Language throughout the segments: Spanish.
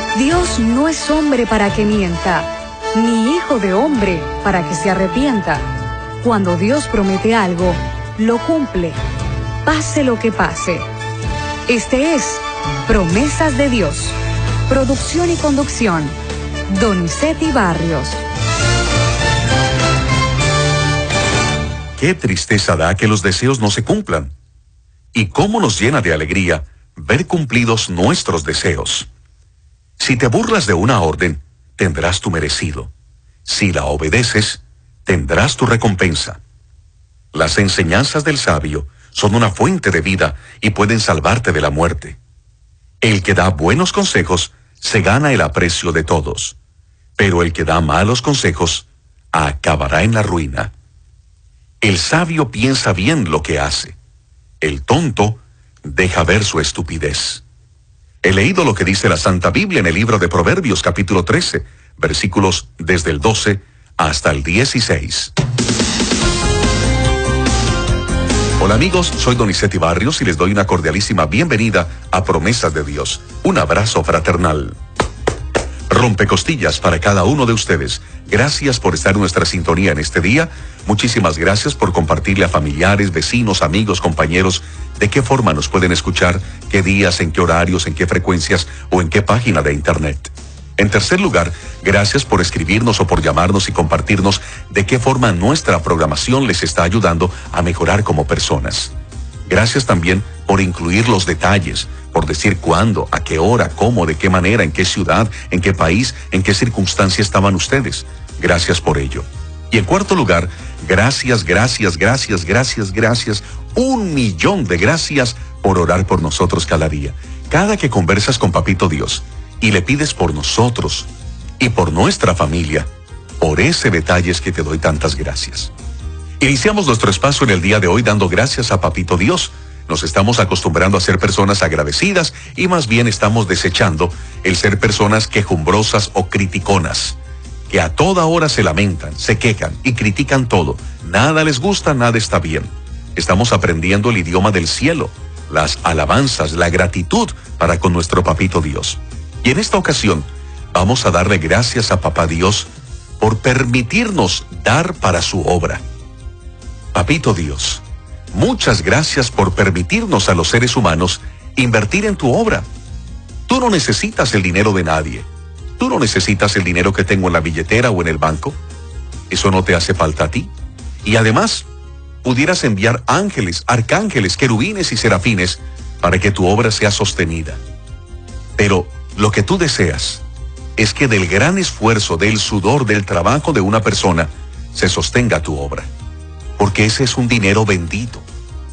Dios no es hombre para que mienta, ni hijo de hombre para que se arrepienta. Cuando Dios promete algo, lo cumple, pase lo que pase. Este es Promesas de Dios. Producción y conducción, Donizetti Barrios. Qué tristeza da que los deseos no se cumplan. Y cómo nos llena de alegría ver cumplidos nuestros deseos. Si te burlas de una orden, tendrás tu merecido. Si la obedeces, tendrás tu recompensa. Las enseñanzas del sabio son una fuente de vida y pueden salvarte de la muerte. El que da buenos consejos se gana el aprecio de todos, pero el que da malos consejos acabará en la ruina. El sabio piensa bien lo que hace. El tonto deja ver su estupidez. He leído lo que dice la Santa Biblia en el libro de Proverbios, capítulo 13, versículos desde el 12 hasta el 16. Hola amigos, soy Donizetti Barrios y les doy una cordialísima bienvenida a Promesas de Dios. Un abrazo fraternal. Rompecostillas para cada uno de ustedes. Gracias por estar en nuestra sintonía en este día. Muchísimas gracias por compartirle a familiares, vecinos, amigos, compañeros de qué forma nos pueden escuchar, qué días, en qué horarios, en qué frecuencias o en qué página de internet. En tercer lugar, gracias por escribirnos o por llamarnos y compartirnos de qué forma nuestra programación les está ayudando a mejorar como personas. Gracias también por incluir los detalles, por decir cuándo, a qué hora, cómo, de qué manera, en qué ciudad, en qué país, en qué circunstancia estaban ustedes. Gracias por ello. Y en cuarto lugar, gracias, 1,000,000 de gracias por orar por nosotros cada día. Cada que conversas con Papito Dios y le pides por nosotros y por nuestra familia, por ese detalle es que te doy tantas gracias. Iniciamos nuestro espacio en el día de hoy dando gracias a Papito Dios. Nos estamos acostumbrando a ser personas agradecidas y más bien estamos desechando el ser personas quejumbrosas o criticonas, que a toda hora se lamentan, se quejan y critican todo. Nada les gusta, nada está bien. Estamos aprendiendo el idioma del cielo, las alabanzas, la gratitud para con nuestro Papito Dios. Y en esta ocasión vamos a darle gracias a Papá Dios por permitirnos dar para su obra. Papito Dios, muchas gracias por permitirnos a los seres humanos invertir en tu obra. Tú no necesitas el dinero de nadie. Tú no necesitas el dinero que tengo en la billetera o en el banco. Eso no te hace falta a ti. Y además, pudieras enviar ángeles, arcángeles, querubines y serafines para que tu obra sea sostenida. Pero lo que tú deseas es que del gran esfuerzo, del sudor, del trabajo de una persona, se sostenga tu obra. Porque ese es un dinero bendito.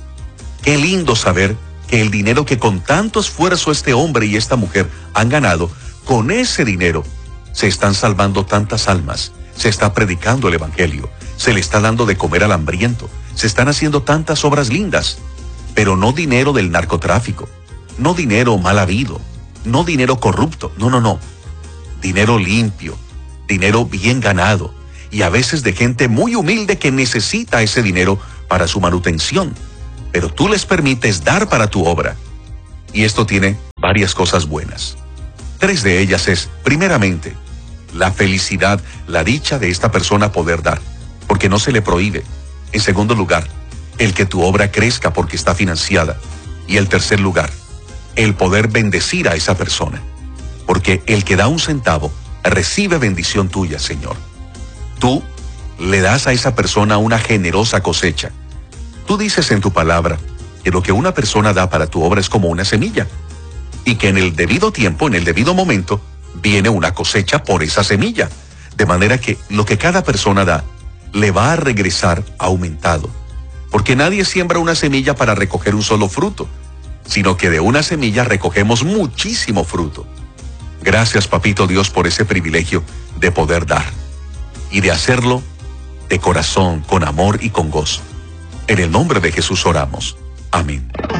Qué lindo saber que el dinero que con tanto esfuerzo este hombre y esta mujer han ganado, con ese dinero se están salvando tantas almas, se está predicando el evangelio, se le está dando de comer al hambriento, se están haciendo tantas obras lindas, pero no dinero del narcotráfico, no dinero mal habido, no dinero corrupto, no. Dinero limpio, dinero bien ganado, y a veces de gente muy humilde que necesita ese dinero para su manutención, pero tú les permites dar para tu obra. Y esto tiene varias cosas buenas. 3 de ellas es, primeramente, la felicidad, la dicha de esta persona poder dar, porque no se le prohíbe. En segundo lugar, el que tu obra crezca porque está financiada. Y en tercer lugar, el poder bendecir a esa persona, porque el que da un centavo recibe bendición tuya, Señor. Tú le das a esa persona una generosa cosecha. Tú dices en tu palabra que lo que una persona da para tu obra es como una semilla, y que en el debido tiempo, en el debido momento, viene una cosecha por esa semilla, de manera que lo que cada persona da le va a regresar aumentado, porque nadie siembra una semilla para recoger un solo fruto, sino que de una semilla recogemos muchísimo fruto. Gracias, Papito Dios, por ese privilegio de poder dar y de hacerlo de corazón, con amor y con gozo. En el nombre de Jesús oramos. Amén.